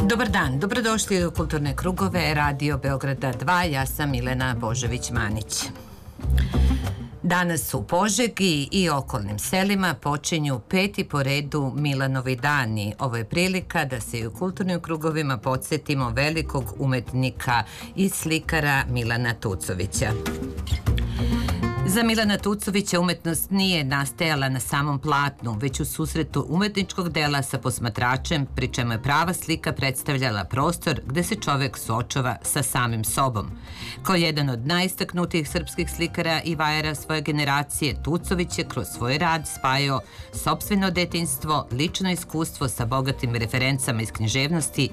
Dobar dan, dobrodošli u Kulturne krugove Radio Beograda 2, ja sam Milena Božović-Manić. Danas u Požegi i okolnim selima počinju 5. po redu Milanovi dani. Ovo je prilika da se i u kulturnim krugovima podsjetimo velikog umetnika i slikara Milana Tucovića. Za Milana Tucovića umetnost nije nastajala na samom platnu, već u susretu umetničkog dela sa posmatračem, pri čemu je prava slika predstavljala prostor gde se čovek suočava sa samim sobom. Kao jedan od najistaknutijih srpskih slikara i vajara svoje generacije, Tucović je kroz svoj rad spajao sopstveno detinjstvo, lično iskustvo sa bogatim referencama iz književnosti